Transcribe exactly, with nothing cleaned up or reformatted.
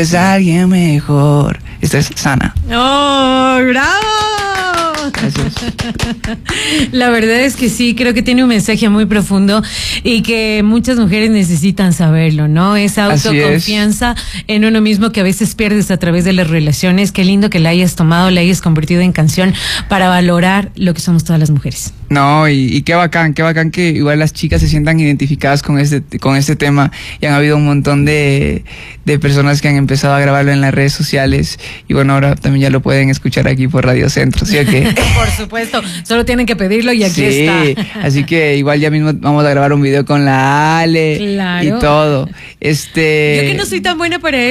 Es alguien mejor. Esta es Sana. ¡Oh, bravo! Gracias. La verdad es que sí, creo que tiene un mensaje muy profundo y que muchas mujeres necesitan saberlo, ¿no? Esa autoconfianza en uno mismo que a veces pierdes a través de las relaciones. Qué lindo que la hayas tomado, la hayas convertido en canción para valorar lo que somos todas las mujeres. No, y, y qué bacán, qué bacán que igual las chicas se sientan identificadas con este, con este tema. Y han habido un montón de, de personas que han empezado a grabarlo en las redes sociales. Y bueno, ahora también ya lo pueden escuchar aquí por Radio Centro, ¿sí o qué? Por supuesto, solo tienen que pedirlo y aquí sí, está. Así que igual ya mismo vamos a grabar un video con la Ale. Claro. Y todo. Este... Yo que no soy tan buena para